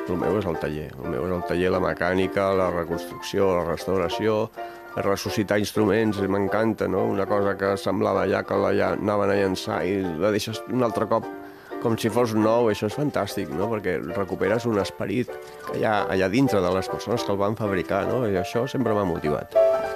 El meu és el taller. El meu és el taller, la mecànica, la reconstrucció, la restauració, ressuscitar instruments, m'encanta, no? Una cosa que semblava ja que anaven a llançar i la deixes un altre cop com si fos nou, això és fantàstic, no? Perquè recuperes un esperit que hi ha allà dintre de les persones que el van fabricar, no? I això sempre m'ha motivat.